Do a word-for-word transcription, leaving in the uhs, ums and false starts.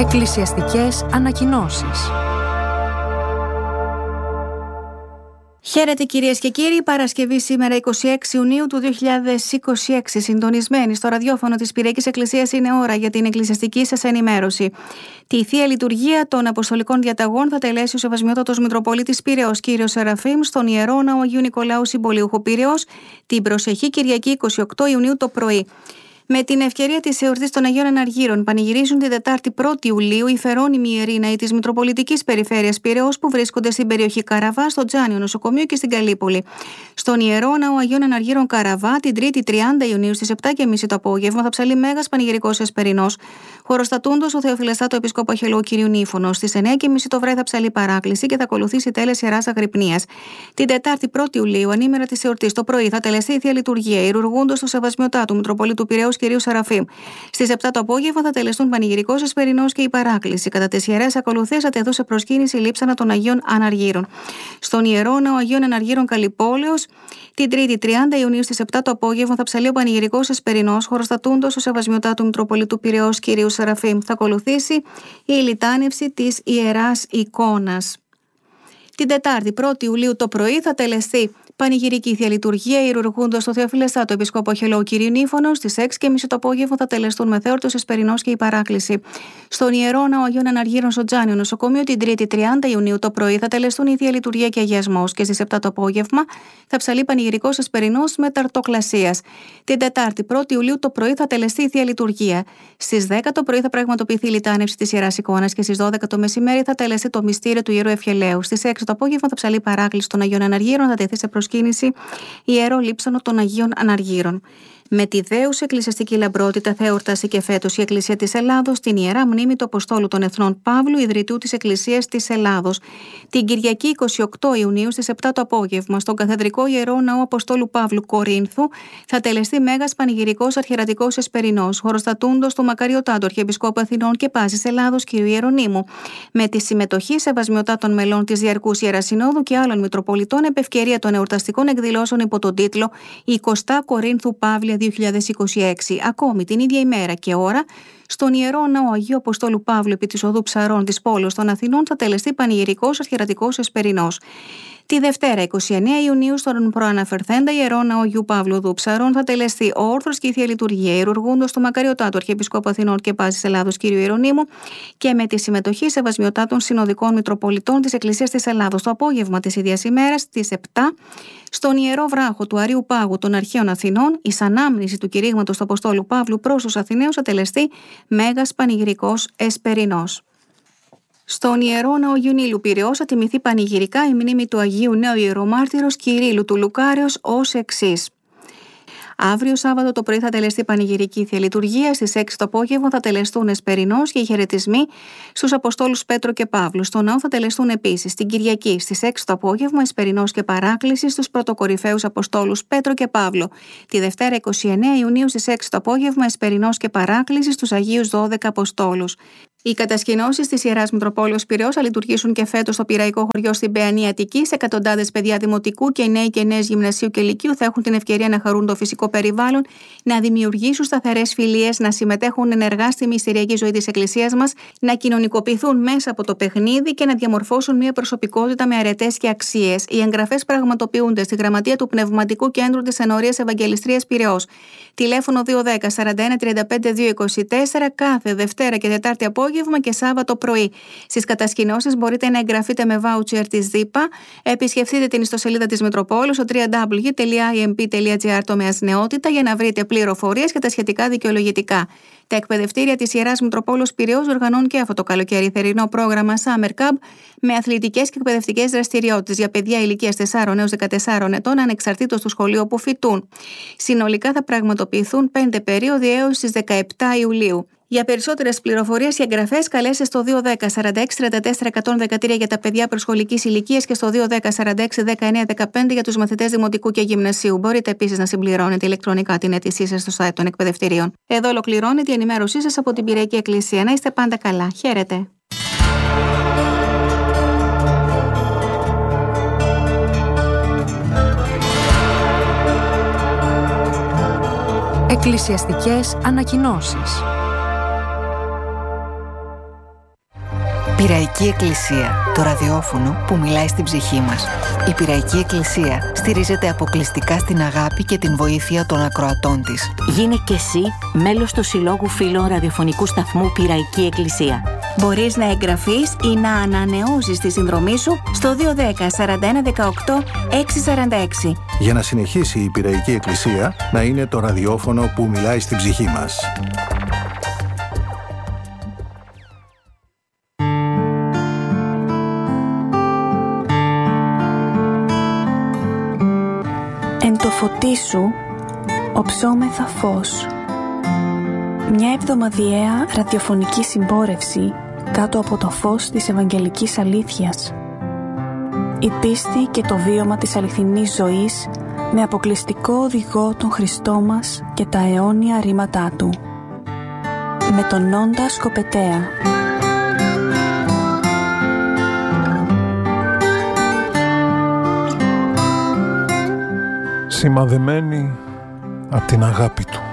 Εκκλησιαστικές ανακοινώσεις. Χαίρετε κυρίες και κύριοι, Παρασκευή σήμερα εικοστή έκτη Ιουνίου του δύο χιλιάδες είκοσι έξι. Συντονισμένοι στο ραδιόφωνο της Πυριακής Εκκλησίας είναι ώρα για την εκκλησιαστική σας ενημέρωση. Τη Θεία Λειτουργία των Αποστολικών Διαταγών θα τελέσει ο Σεβασμιότατος Μητροπολίτης Πειραιώς κ. Σεραφείμ στον Ιερό Ναό Αγίου Νικολάου Συμπολιούχου Πειραιώς την προσεχή Κυριακή εικοστή ογδόη Ιουνίου το πρωί. Με την ευκαιρία της εορτής των Αγίων Αναργύρων, πανηγυρίζουν την Τετάρτη πρώτη Ιουλίου οι φερόνιμοι ιεροί ναοί της Μητροπολιτικής Περιφέρειας Πειραιώς που βρίσκονται στην περιοχή Καραβά, στο Τζάνιο Νοσοκομείο και στην Καλύπολη. Στον Ιερό Ναό Αγίων Αναργύρων Καραβά, την Τρίτη τριάντα Ιουνίου στις επτά και μισή το απόγευμα, θα ψαλεί μέγας πανηγυρικός εσπερινός, χωροστατούντος ο Θεοφιλεστάτο Επισκόπο Αγγελού κ. Νύφωνος. Στις εννιά και μισή το βράδυ θα ψαλεί παράκληση και θα ακολουθήσει τέλεση Ιεράς Αγρυπνίας. Την Τετάρτη πρώτη Ιουλίου, ανήμερα της εορτής, το πρωί θα τελεστεί η Θεία Λειτουργία, ιερουργούντος του Σεβασμιωτάτου Μητροπολίτου Πειραιώς κ. Σεραφείμ. Στις επτά το απόγευμα θα τελεστούν πανηγυρικός εσπερινός και η παράκληση. Κατά τις ιερές ακολουθίες θα τεθούν σε προσκύνηση η λείψανα των Αγίων Αναργύρων. Στον Ιερό Ναό Αγίων Αναργύρων Καλυπόλεως, την Τρίτη τριάντα Ιουνίου στις επτά το απόγευμα θα ψαλεί ο πανηγυρικός εσπερινός, χωροστατούντος ο Σεβασμιωτάτου Μητροπολίτου Πειραιώς κ. Σεραφείμ. Θα ακολουθήσει η λιτάνευση της Ιεράς Εικόνας. Την Τετάρτη πρώτη Ιουλίου το πρωί θα τελεστεί πανηγυρική Θεία Λειτουργία, ιερουργούντος το Θεοφιλεστάτο Επισκόπο Αγγελού κ. Νύφωνος. Στις έξι και μισή το απόγευμα θα τελεστούν μεθέωρτος εσπερινός και η παράκληση. Στον Ιερό Ναό Αγίων Αναργύρων στο Τζάνιο Νοσοκομείο, την Τρίτη τριάντα Ιουνίου το πρωί θα τελεστούν η Θεία Λειτουργία και αγιασμός και στις επτά το απόγευμα θα ψαλεί πανηγυρικός εσπερινός με ταρτοκλασίας. Την Τετάρτη πρώτη Ιουλίου το πρωί θα τελεστεί η Θεία Λειτουργία. Στις δέκα το πρωί θα πραγματοποιηθεί η λιτάνευση της Ιεράς Εικόνας και στις δώδεκα το μεσημέρι θα τελεστεί το μυστήριο του Ιερού Ευχελαίου. Στις έξι το απόγευμα θα ψαλεί παράκληση των Αγίων Αναργύρων, θα τεθεί σε προσκύνηση Ιερό Λείψανο των Αγίων Αναργύρων. Με τη δέουσα εκκλησιαστική λαμπρότητα θα εορτάσει και φέτος η Εκκλησία της Ελλάδος την Ιερά Μνήμη του Αποστόλου των Εθνών Παύλου, ιδρυτού της Εκκλησίας της Ελλάδος. Την Κυριακή εικοστή ογδόη Ιουνίου στις επτά το απόγευμα, στον Καθεδρικό Ιερό Ναό Αποστόλου Παύλου Κορίνθου, θα τελεστεί μέγας πανηγυρικός αρχιερατικός εσπερινός, χωροστατούντος του Μακαριωτάτου Αρχιεπισκόπου Αθηνών και Πάσης Ελλάδος κ. Ιερονύμου, με τη συμμετοχή σεβασμιωτάτων μελών της Διαρκούς Ιεράς Συνόδου και άλλων Μητροπολιτών επ' ευκαιρία των εορταστικών εκδηλώσεων υπό τον τίτλο εικοστή Κορίνθου Παύλια δύο χιλιάδες είκοσι έξι. Ακόμη την ίδια ημέρα και ώρα, στον Ιερό Ναό Αγίου Αποστόλου Παύλου επί της οδού Ψαρών της πόλεως των Αθηνών θα τελεστεί πανηγυρικός αρχιερατικός εσπερινός. Τη Δευτέρα εικοστή ενάτη Ιουνίου στον προαναφερθέντα Ιερό Ναό Αγίου Παύλου οδού Ψαρών θα τελεστεί ο όρθρος και η Θεία Λειτουργία, ιερουργούντος του Μακαριωτάτου Αρχιεπισκόπου Αθηνών και Πάσης Ελλάδος κ. Ιερονύμου και με τη συμμετοχή σεβασμιωτάτων συνοδικών Μητροπολιτών της Εκκλησίας της Ελλάδος. Το απόγευμα της ίδιας ημέρας στις επτά, στον Ιερό Βράχο του Αρείου Πάγου των Αρχαίων Αθηνών, εις ανάμνηση του κηρύγματος του Αποστόλου Παύλου προς τους Αθηναίους θα τελεστεί μέγας πανηγυρικός εσπερινός. Στον Ιερό Ναό Γιουνίλου Πειραιώς θα τιμηθεί πανηγυρικά η μνήμη του Αγίου Νέου Ιερομάρτυρος Κυρίλλου του Λουκάρεως ως εξής. Αύριο Σάββατο το πρωί θα τελεστεί πανηγυρική Θεία Λειτουργία. Στις έξι το απόγευμα θα τελεστούν εσπερινός και οι χαιρετισμοί στους Αποστόλους Πέτρο και Παύλου. Στο ναό θα τελεστούν επίσης την Κυριακή στις έξι το απόγευμα εσπερινός και παράκληση στους πρωτοκορυφαίους Αποστόλους Πέτρο και Παύλου. Τη Δευτέρα εικοστή ενάτη Ιουνίου στις έξι το απόγευμα εσπερινός και παράκληση στους Αγίους δώδεκα Αποστόλους. Οι κατασκηνώσεις της Ιεράς Μητροπόλεως Πειραιώς θα λειτουργήσουν και φέτος στο Πειραϊκό χωριό στην Παιανή Αττικής. Εκατοντάδες παιδιά δημοτικού και νέοι και νέες γυμνασίου και λυκείου θα έχουν την ευκαιρία να χαρούν το φυσικό περιβάλλον, να δημιουργήσουν σταθερές φιλίες, να συμμετέχουν ενεργά στη μυστηριακή ζωή της Εκκλησίας μας, να κοινωνικοποιηθούν μέσα από το παιχνίδι και να διαμορφώσουν μια προσωπικότητα με αρετές και αξίες. Οι εγγραφές πραγματοποιούνται στη Γραμματεία του Πνευματικού Κέντρου της Ενορίας Ευαγγελιστρίας Πειραιώς. Τηλέφωνο δύο ένα μηδέν σαράντα ένα τριάντα πέντε δύο είκοσι τέσσερα κάθε Δευτέρα και Τετάρτη απόγευμα και Σάββατο πρωί. Στις κατασκηνώσεις μπορείτε να εγγραφείτε με βάουτσερ της ΔΥΠΑ. Επισκεφτείτε την ιστοσελίδα της Μητροπόλεως στο double-u double-u double-u τελεία άι εμ πι τελεία τζι άρ τομέας νεότητα για να βρείτε πληροφορίες και τα σχετικά δικαιολογητικά. Τα εκπαιδευτήρια της Ιεράς Μητροπόλεως Πειραιώς οργανώνουν και αυτό το καλοκαίρι θερινό πρόγραμμα Summer Camp με αθλητικές και εκπαιδευτικές δραστηριότητες για παιδιά ηλικίας τεσσάρων έως δεκατεσσάρων ετών ανεξαρτήτως του σχολείου όπου φοιτούν. Συνολικά θα πραγματοποιηθούν πέντε περίοδοι έως τις δεκαεπτά Ιουλίου. Για περισσότερες πληροφορίες και εγγραφές καλέστε στο δύο ένα μηδέν σαράντα έξι τριάντα τέσσερα εκατόν δεκατρία για τα παιδιά προσχολικής ηλικίας και στο δύο ένα μηδέν σαράντα έξι δεκαεννέα δεκαπέντε για τους μαθητές δημοτικού και γυμνασίου. Μπορείτε επίσης να συμπληρώνετε ηλεκτρονικά την αίτησή σας στο site των εκπαιδευτηρίων. Εδώ ολοκληρώνεται η ενημέρωσή σας από την Πυριακή Εκκλησία. Να είστε πάντα καλά. Χαίρετε. Εκκλησιαστικές ανακοινώσεις. Πειραϊκή Εκκλησία, το ραδιόφωνο που μιλάει στην ψυχή μας. Η Πειραϊκή Εκκλησία στηρίζεται αποκλειστικά στην αγάπη και την βοήθεια των ακροατών της. Γίνε κι εσύ μέλος του Συλλόγου Φίλων Ραδιοφωνικού Σταθμού Πειραϊκή Εκκλησία. Μπορείς να εγγραφείς ή να ανανεώσεις τη συνδρομή σου στο δύο ένα μηδέν σαράντα ένα δεκαοκτώ εξακόσια σαράντα έξι. Για να συνεχίσει η Πειραϊκή Εκκλησία να είναι το ραδιόφωνο που μιλάει στην ψυχή μας. Εν το φωτί σου οψόμεθα φως. Μια εβδομαδιαία ραδιοφωνική συμπόρευση κάτω από το φως της Ευαγγελικής Αλήθειας. Η πίστη και το βίωμα της αληθινής ζωής με αποκλειστικό οδηγό τον Χριστό μας και τα αιώνια ρήματά Του. Με τον Νόντα Σκοπετέα. Σημαδεμένη από την αγάπη Του.